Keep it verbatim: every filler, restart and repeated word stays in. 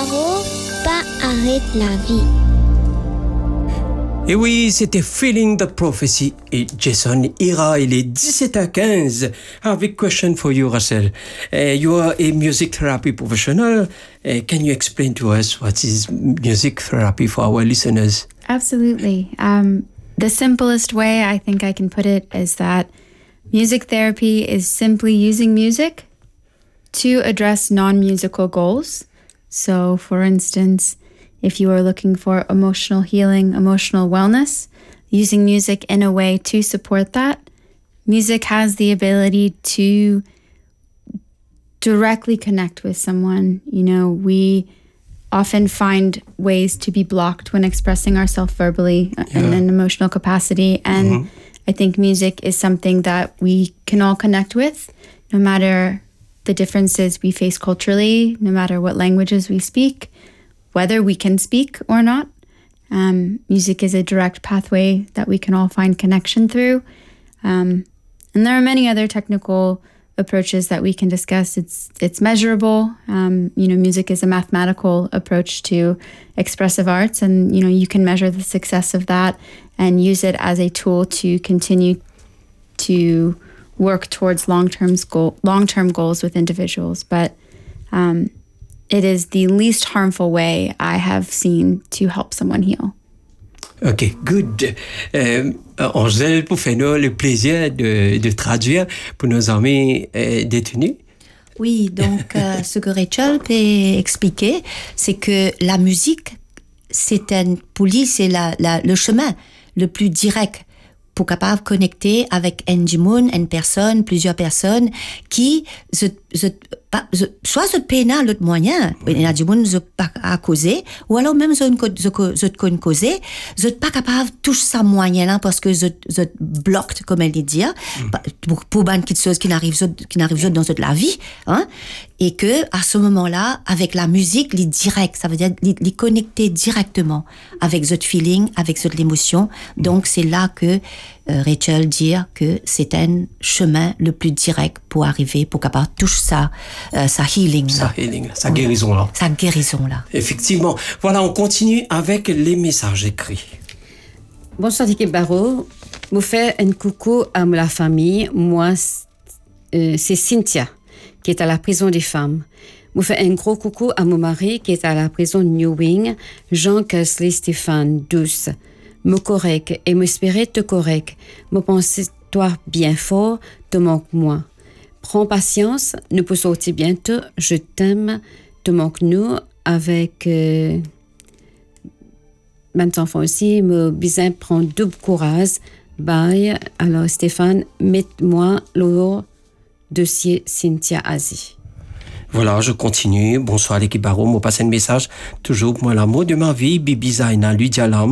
Barreau, pas arrête la vie. Et oui, c'était Feeling the Prophecy et Jason Ira. Il est dix-sept heures quinze. I have a question for you, Rachel. Uh, you are a music therapy professional. Uh, can you explain to us what is music therapy for our listeners? Absolutely. Um, the simplest way I think I can put it is that music therapy is simply using music to address non-musical goals. So, for instance, if you are looking for emotional healing, emotional wellness, using music in a way to support that, music has the ability to directly connect with someone. You know, we often find ways to be blocked when expressing ourselves verbally yeah. in an emotional capacity. And mm-hmm. I think music is something that we can all connect with, no matter the differences we face culturally, no matter what languages we speak, whether we can speak or not. Um, music is a direct pathway that we can all find connection through. Um, and there are many other technical approaches that we can discuss. It's it's measurable. Um, you know, music is a mathematical approach to expressive arts, and you know, you can measure the success of that and use it as a tool to continue to work towards long-term goal, long-term goals with individuals. But um, it is the least harmful way I have seen to help someone heal. OK, good. Euh, Angèle, pour faire nous le plaisir de, de traduire pour nos amis euh, détenus. Oui, donc euh, ce que Rachel peut expliquer, c'est que la musique, c'est un, pour lui, c'est la, la, le chemin le plus direct pour capable connecter avec un monde, une personne, plusieurs personnes qui se, se, pas, se, soit se peinent l'autre moyen, il y a du monde pas à causer, ou alors même je ne causer, je pas capable toucher ça moyen là parce que je je bloque comme elle dit dire pour pour ban quelque chose qui n'arrive qui n'arrive dans toute la vie, hein, et que à ce moment-là avec la musique, les direct, ça veut dire les, les connecter directement avec votre feeling, avec votre émotion. Donc c'est là que Euh, Rachel dire que c'est un chemin le plus direct pour arriver, pour capable toucher ça, euh, sa healing. Sa healing, sa guérison là. Sa guérison là. Effectivement. Voilà, on continue avec les messages écrits. Bonsoir l'équipe Barreau. Vous faites un coucou à la famille. Moi, euh, c'est Cynthia qui est à la prison des femmes. Vous faites un gros coucou à mon mari qui est à la prison de New Wing, Jean Kesley Stéphane Douce. Me correct et me spirit te correct. Me penser toi bien fort, te manque moi. Prends patience, nous pouvons sortir bientôt. Je t'aime, te manque nous avec euh, mes enfants aussi. Me besoin prendre double courage. Bye. Alors Stéphane, mets-moi le dossier Cynthia Asie. Voilà, je continue. Bonsoir l'équipe Barreau. Moi passe un message toujours pour moi l'amour de ma vie, Bibi Zaina, Lydia Lam.